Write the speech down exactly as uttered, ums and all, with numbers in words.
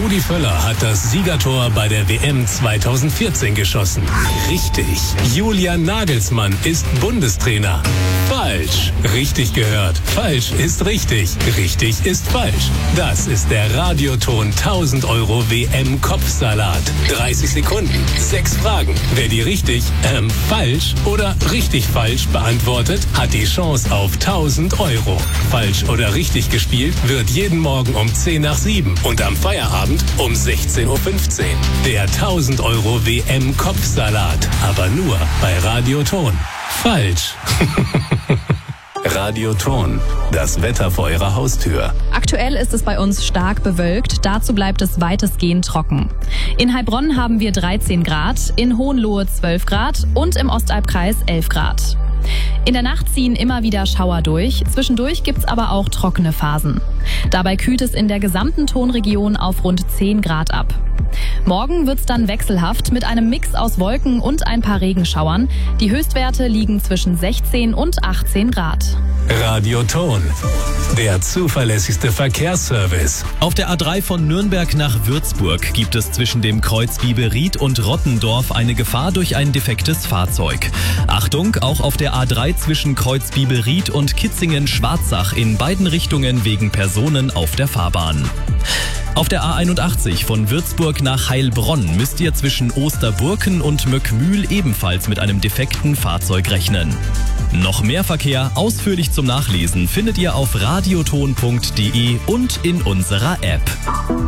Rudi Völler hat das Siegertor bei der W M zweitausendvierzehn geschossen. Richtig. Julian Nagelsmann ist Bundestrainer. Falsch. Richtig gehört. Falsch ist richtig. Richtig ist falsch. Das ist der Radioton tausend Euro W M-Kopfsalat. dreißig Sekunden, sechs Fragen. Wer die richtig, ähm, falsch oder richtig falsch beantwortet, hat die Chance auf tausend Euro. Falsch oder richtig gespielt wird jeden Morgen um zehn nach sieben und am Feierabend um sechzehn Uhr fünfzehn. Der tausend Euro W M-Kopfsalat. Aber nur bei Radioton. Falsch. Radioton. Das Wetter vor Ihrer Haustür. Aktuell ist es bei uns stark bewölkt. Dazu bleibt es weitestgehend trocken. In Heilbronn haben wir dreizehn Grad, in Hohenlohe zwölf Grad und im Ostalbkreis elf Grad. In der Nacht ziehen immer wieder Schauer durch. Zwischendurch gibt's aber auch trockene Phasen. Dabei kühlt es in der gesamten Tonregion auf rund zehn Grad ab. Morgen wird's dann wechselhaft mit einem Mix aus Wolken und ein paar Regenschauern. Die Höchstwerte liegen zwischen sechzehn und achtzehn Grad. Radioton. Der zuverlässigste Verkehrsservice. Auf der A drei von Nürnberg nach Würzburg gibt es zwischen dem Kreuz Bieberied und Rottendorf eine Gefahr durch ein defektes Fahrzeug. Achtung, auch auf der A drei zwischen Kreuz Bieberied und Kitzingen-Schwarzach in beiden Richtungen wegen Personen auf der Fahrbahn. Auf der A einundachtzig von Würzburg nach Heilbronn müsst ihr zwischen Osterburken und Möckmühl ebenfalls mit einem defekten Fahrzeug rechnen. Noch mehr Verkehr ausführlich zum Nachlesen findet ihr auf radioton punkt de und in unserer App.